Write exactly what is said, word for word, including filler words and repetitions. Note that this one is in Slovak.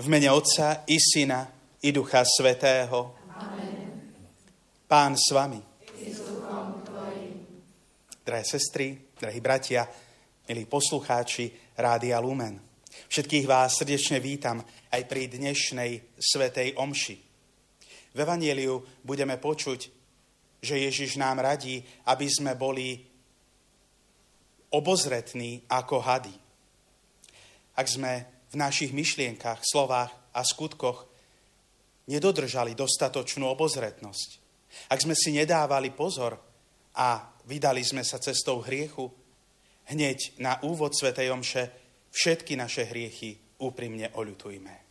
V mene Otca i Syna i Ducha Svätého. Amen. Pán s vami. I s duchom tvojim. Drahé sestry, drahí bratia, milí poslucháči Rádia Lumen. Všetkých vás srdečne vítam aj pri dnešnej svätej omši. V Evanjeliu budeme počuť, že Ježiš nám radí, aby sme boli obozretní ako hady. Ak sme v našich myšlienkach, slovách a skutkoch nedodržali dostatočnú obozretnosť, ak sme si nedávali pozor a vydali sme sa cestou hriechu, hneď na úvod svätej omše všetky naše hriechy úprimne oľutujme.